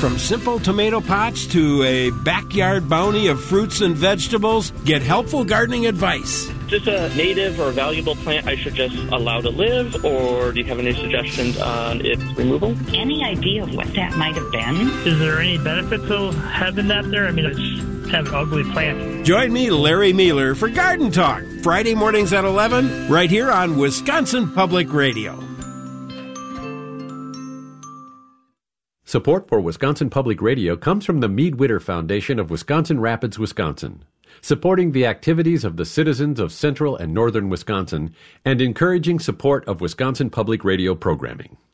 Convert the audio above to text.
From simple tomato pots to a backyard bounty of fruits and vegetables, get helpful gardening advice. Is this a native or valuable plant I should just allow to live, or do you have any suggestions on its removal? Any idea of what that might have been? Is there any benefit to having that there? I mean, it's kind of an ugly plant. Join me, Larry Mueller, for Garden Talk, Friday mornings at 11, right here on Wisconsin Public Radio. Support for Wisconsin Public Radio comes from the Mead Witter Foundation of Wisconsin Rapids, Wisconsin, supporting the activities of the citizens of central and northern Wisconsin and encouraging support of Wisconsin Public Radio programming.